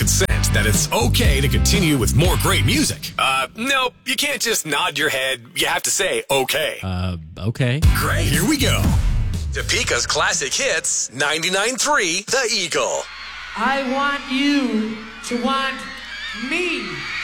consent that it's okay to continue with more great music. Nope, you can't just nod your head. You have to say okay. Okay. Great, here we go. Topeka's Classic Hits, 99.3 The Eagle. I want you to want me.